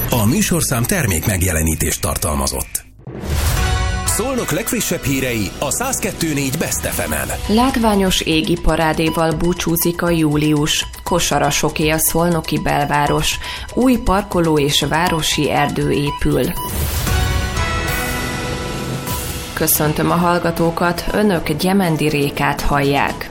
A műsorszám termék megjelenítést tartalmazott. Szolnok legfrissebb hírei a 102.4 Best FM-en. Látványos égi parádéval búcsúzik a július. Kosarasoké a szolnoki belváros. Új parkoló és városi erdő épül. Köszöntöm a hallgatókat, önök Gyemendi Rékát hallják.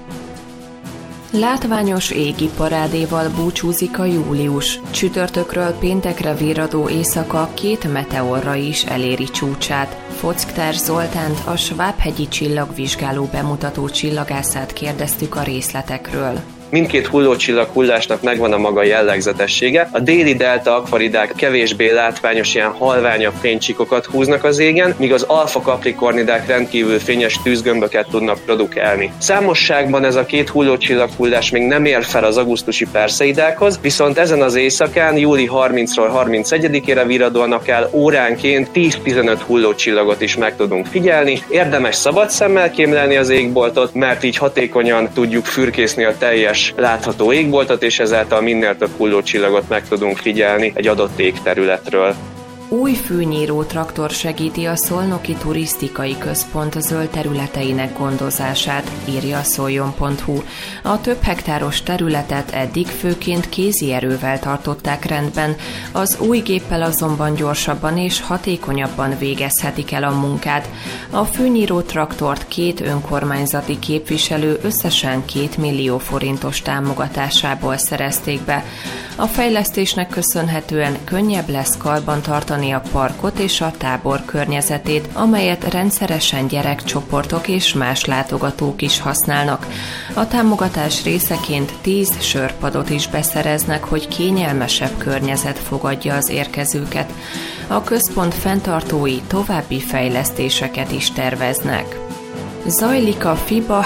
Látványos égi parádéval búcsúzik a július. Csütörtökről péntekre virradó éjszaka 2 meteorra is eléri csúcsát. Focktár Zoltánt, a Svábhegyi csillagvizsgáló bemutató csillagászát kérdeztük a részletekről. Mindkét hullócsillag hullásnak megvan a maga jellegzetessége. A déli delta akvaridák kevésbé látványos, ilyen halványabb fénycsíkokat húznak az égen, míg az alfa kaprikornidák rendkívül fényes tűzgömböket tudnak produkálni. Számosságban ez a két hullócsillag hullás még nem ér fel az augusztusi Perseidákhoz, viszont ezen az éjszakán, júli 30-ról 31-ére virradóan akár óránként 10-15 hullócsillagot is meg tudunk figyelni. Érdemes szabad szemmel kémlelni az égboltot, mert így hatékonyan tudjuk fürkészni a teljes látható égboltot, és ezáltal minél több hullócsillagot meg tudunk figyelni egy adott égterületről. Új fűnyíró traktor segíti a Szolnoki Turisztikai Központ zöld területeinek gondozását, írja a szoljon.hu. A több hektáros területet eddig főként kézi erővel tartották rendben, az új géppel azonban gyorsabban és hatékonyabban végezhetik el a munkát. A fűnyíró traktort 2 önkormányzati képviselő összesen 2 millió forintos támogatásából szerezték be. A fejlesztésnek köszönhetően könnyebb lesz karbantartani a parkot és a tábor környezetét, amelyet rendszeresen gyerekcsoportok és más látogatók is használnak. A támogatás részeként 10 sörpadot is beszereznek, hogy kényelmesebb környezet fogadja az érkezőket. A központ fenntartói további fejlesztéseket is terveznek. Zajlik a FIBA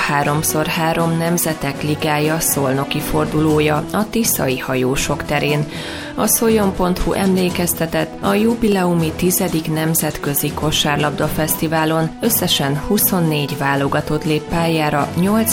3x3 Nemzetek Ligája szolnoki fordulója a tiszai hajósok terén. A szoljon.hu emlékeztetett, a jubileumi 10. Nemzetközi Kosárlabda Fesztiválon összesen 24 válogatott lép pályára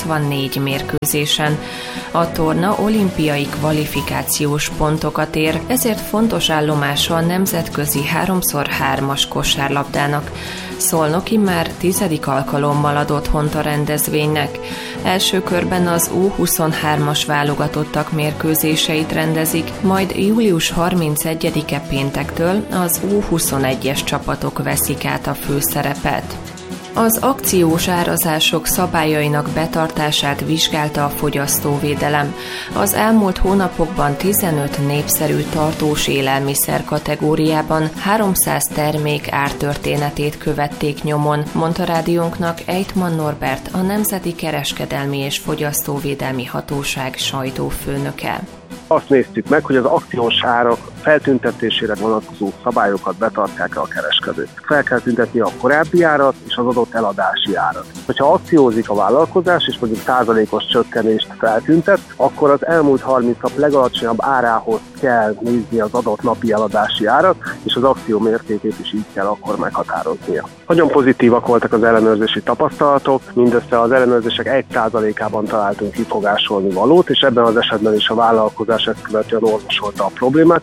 84 mérkőzésen. A torna olimpiai kvalifikációs pontokat ér, ezért fontos állomása a nemzetközi 3x3-as kosárlabdának. Szolnok immár 10. alkalommal ad otthont a rendezvénynek. Első körben az U23-as válogatottak mérkőzéseit rendezik, majd július 31-e péntektől az U21-es csapatok veszik át a főszerepet. Az akciós árazások szabályainak betartását vizsgálta a fogyasztóvédelem. Az elmúlt hónapokban 15 népszerű tartós élelmiszer kategóriában 300 termék ártörténetét követték nyomon, mondta rádiónknak Ejtman Norbert, a Nemzeti Kereskedelmi és Fogyasztóvédelmi Hatóság sajtófőnöke. Azt néztük meg, hogy az akciós árak feltüntetésére vonatkozó szabályokat betartják a kereskedők. Fel kell tüntetni a korábbi árat és az adott eladási árat. Ha akciózik a vállalkozás és mondjuk százalékos csökkenést feltüntet, akkor az elmúlt 30 nap legalacsonyabb árához kell nézni az adott napi eladási árat, és az akció mértékét is így kell akkor meghatároznia. Nagyon pozitívak voltak az ellenőrzési tapasztalatok, mindössze az ellenőrzések 1%-ában találtunk kifogásolni valót, és ebben az esetben is a vállalkozás ezt követően orvosolta a problémát.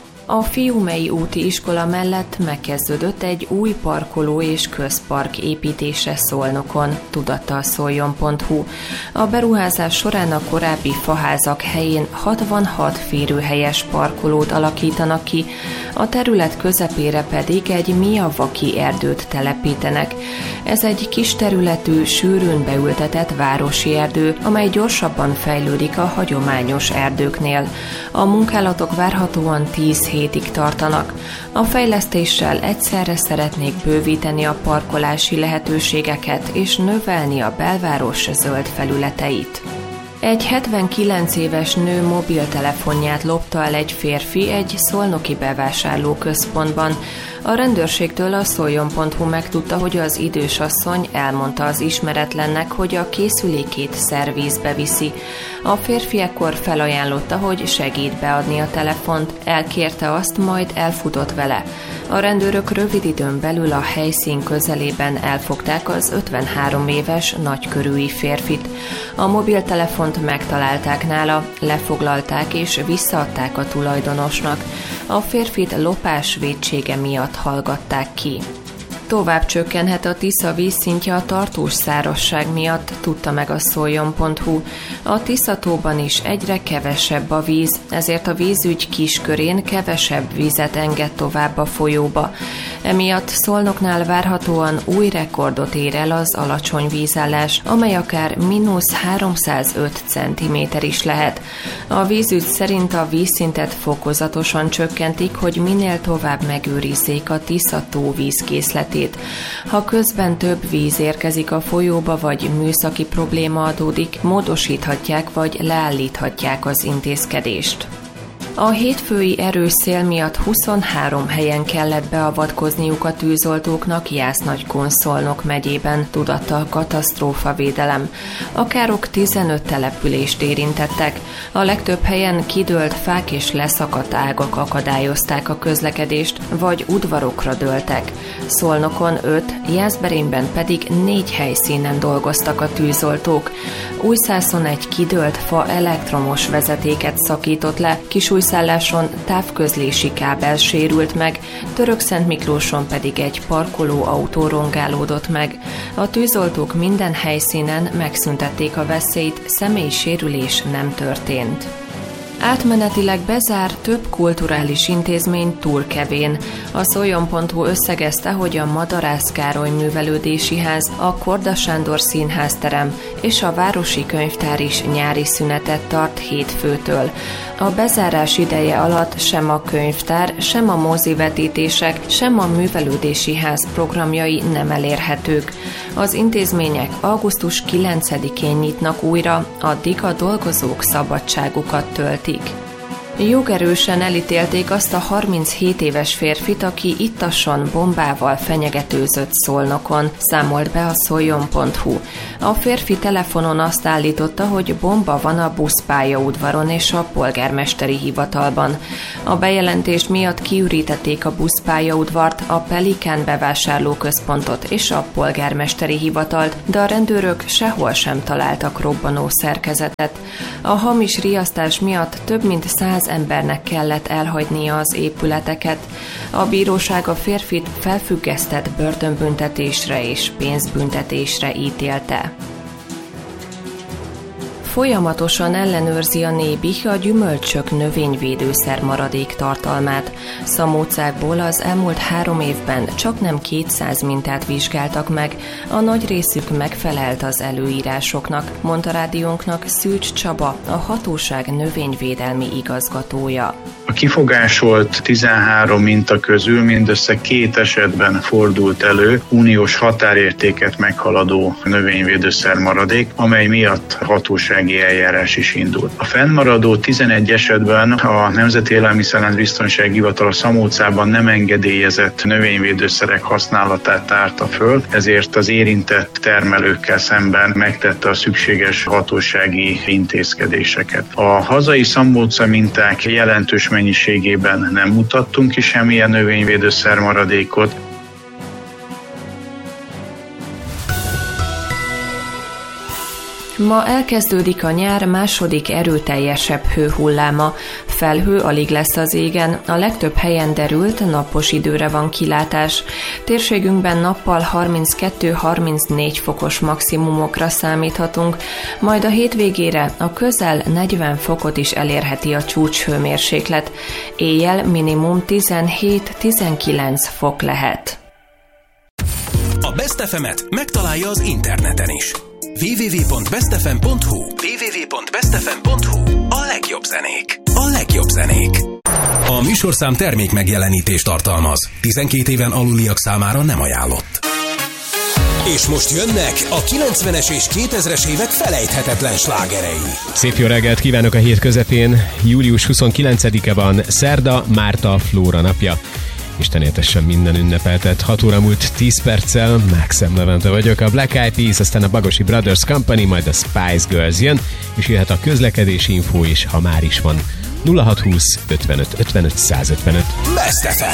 A Fiumei úti iskola mellett megkezdődött egy új parkoló és közpark építése Szolnokon, tudatta a szoljon.hu. A beruházás során a korábbi faházak helyén 66 férőhelyes parkolót alakítanak ki, a terület közepére pedig egy Miyawaki erdőt telepítenek. Ez egy kis területű, sűrűn beültetett városi erdő, amely gyorsabban fejlődik a hagyományos erdőknél. A munkálatok várhatóan 10 hétig tartanak. A fejlesztéssel egyszerre szeretnék bővíteni a parkolási lehetőségeket és növelni a belváros zöld felületeit. Egy 79 éves nő mobiltelefonját lopta el egy férfi egy szolnoki bevásárlóközpontban. A rendőrségtől a szoljon.hu megtudta, hogy az idős asszony elmondta az ismeretlennek, hogy a készülékét szervízbe viszi. A férfi ekkor felajánlotta, hogy segít beadni a telefont, elkérte azt, majd elfutott vele. A rendőrök rövid időn belül a helyszín közelében elfogták az 53 éves nagykörűi férfit. A mobiltelefon telefont megtalálták nála, lefoglalták és visszaadták a tulajdonosnak. A férfit lopás vétsége miatt hallgatták ki. Tovább csökkenhet a Tisza vízszintje a tartós szárazság miatt, tudta meg a Szoljon.hu. A Tiszatóban is egyre kevesebb a víz, ezért a vízügy kiskörén kevesebb vizet enged tovább a folyóba. Emiatt Szolnoknál várhatóan új rekordot ér el az alacsony vízállás, amely akár -305 cm is lehet. A vízügy szerint a vízszintet fokozatosan csökkentik, hogy minél tovább megőrizzék a Tisza-tó vízkészletét. Ha közben több víz érkezik a folyóba, vagy műszaki probléma adódik, módosíthatják vagy leállíthatják az intézkedést. A hétfői erős szél miatt 23 helyen kellett beavatkozniuk a tűzoltóknak Jász-Nagykun-Szolnok megyében, tudatta a katasztrófavédelem. A károk 15 települést érintettek. A legtöbb helyen kidőlt fák és leszakadt ágak akadályozták a közlekedést, vagy udvarokra dőltek. Szolnokon 5, Jászberényben pedig 4 helyszínen dolgoztak a tűzoltók. Újszászon egy kidőlt fa elektromos vezetéket szakított le, Kisújszálláson távközlési kábel sérült meg, Törökszentmiklóson pedig egy parkoló autó rongálódott meg. A tűzoltók minden helyszínen megszüntették a veszélyt, személyi sérülés nem történt. Átmenetileg bezár több kulturális intézmény Turkevén. A Szoljon.hu összegezte, hogy a Madarász Károly Művelődési Ház, a Korda Sándor Színházterem és a Városi Könyvtár is nyári szünetet tart hétfőtől. A bezárás ideje alatt sem a könyvtár, sem a mozivetítések, sem a Művelődési Ház programjai nem elérhetők. Az intézmények augusztus 9-én nyitnak újra, addig a dolgozók szabadságukat töltik. Jogerősen elítélték azt a 37 éves férfit, aki ittasan bombával fenyegetőzött Szolnokon, számolt be a Szoljon.hu. A férfi telefonon azt állította, hogy bomba van a buszpályaudvaron és a polgármesteri hivatalban. A bejelentés miatt kiürítették a buszpályaudvart, a Pelikán bevásárlóközpontot és a polgármesteri hivatalt, de a rendőrök sehol sem találtak robbanó szerkezetet. A hamis riasztás miatt több mint 100 embernek kellett elhagynia az épületeket. A bíróság a férfit felfüggesztett börtönbüntetésre és pénzbüntetésre ítélte. Folyamatosan ellenőrzi a Nébih a gyümölcsök növényvédőszer maradék tartalmát. Szamócákból az elmúlt 3 évben csaknem 200 mintát vizsgáltak meg, a nagy részük megfelelt az előírásoknak, mondta rádiónknak Szűcs Csaba, a hatóság növényvédelmi igazgatója. A kifogásolt 13 minta közül mindössze 2 esetben fordult elő uniós határértéket meghaladó növényvédőszer maradék, amely miatt hatósági eljárás is indult. A fennmaradó 11 esetben a Nemzeti Élelmiszerbiztonsági Hivatal a Szamócában nem engedélyezett növényvédőszerek használatát tárta föl, ezért az érintett termelőkkel szemben megtette a szükséges hatósági intézkedéseket. A hazai szamóca minták jelentős mennyiségében nem mutattunk ki semmilyen növényvédőszer maradékot. Ma elkezdődik a nyár második erőteljesebb hőhulláma. Felhő alig lesz az égen, a legtöbb helyen derült, napos időre van kilátás. Térségünkben nappal 32-34 fokos maximumokra számíthatunk, majd a hétvégére a közel 40 fokot is elérheti a csúcshőmérséklet. Éjjel minimum 17-19 fok lehet. A Best FM-et megtalálja az interneten is. www.bestfm.hu a legjobb zenék. A legjobb zenék. A műsorszám termék megjelenítést tartalmaz. 12 éven aluliak számára nem ajánlott. És most jönnek a 90-es és 2000-es évek felejthetetlen slágerei. Szép jó reggelt kívánok a hét közepén. Július 29-e van, szerda, Márta Flóra napja. Isten éltessen minden ünnepeltet. 6 óra múlt 10 perccel, Maxem Levente vagyok, a Black Eyed Peas, aztán a Bagosi Brothers Company, majd a Spice Girls jön, és jöhet a közlekedési infó is, ha már is van. 0620 55 55 155. Best FM.